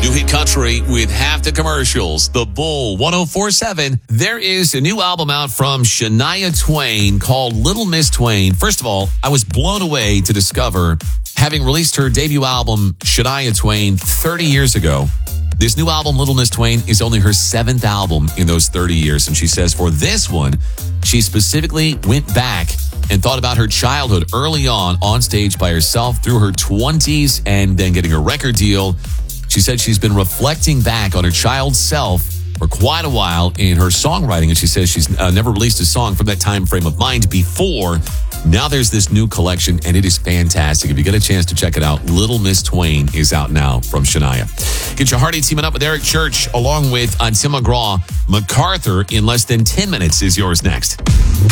New hit country with half the commercials. The Bull 104.7. There is a new album out from Shania Twain called Little Miss Twain. First of all, I was blown away to discover, having released her debut album, Shania Twain, 30 years ago, this new album, Little Miss Twain, is only her 7th album in those 30 years. And she says for this one, she specifically went back and thought about her childhood early on stage by herself through her 20s and then getting a record deal. She said she's been reflecting back on her child self for quite a while in her songwriting, and she says she's never released a song from that time frame of mind before. Now there's this new collection, and it is fantastic. If you get a chance to check it out, Little Miss Twain is out now from Shania. Get your Hardy teaming up with Eric Church along with Tim McGraw. MacArthur in less than 10 minutes is yours next.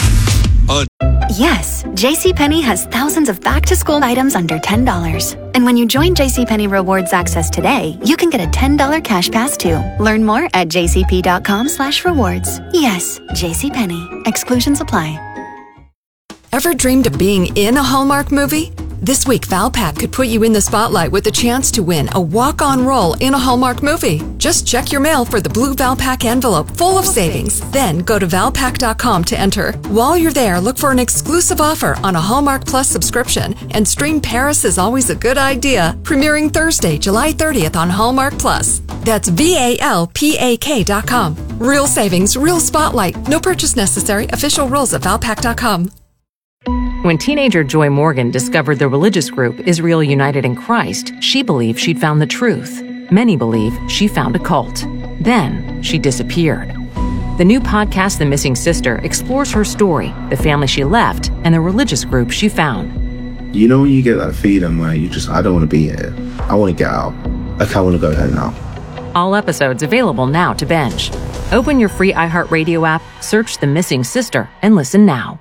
Yes, JCPenney has thousands of back-to-school items under $10. And when you join JCPenney Rewards Access today, you can get a $10 cash pass too. Learn more at jcp.com/rewards. Yes, JCPenney. Exclusions apply. Ever dreamed of being in a Hallmark movie? This week, Valpak could put you in the spotlight with the chance to win a walk-on role in a Hallmark movie. Just check your mail for the blue Valpak envelope full of savings. Then go to valpak.com to enter. While you're there, look for an exclusive offer on a Hallmark Plus subscription and stream Paris is Always a Good Idea, premiering Thursday, July 30th on Hallmark Plus. That's VALPAK.com. Real savings, real spotlight. No purchase necessary. Official rules at valpak.com. When teenager Joy Morgan discovered the religious group Israel United in Christ, she believed she'd found the truth. Many believe she found a cult. Then she disappeared. The new podcast, The Missing Sister, explores her story, the family she left, and the religious group she found. You know when you get that feeling where I don't want to be here. I want to get out. Like, I want to go home now. All episodes available now to binge. Open your free iHeartRadio app, search The Missing Sister, and listen now.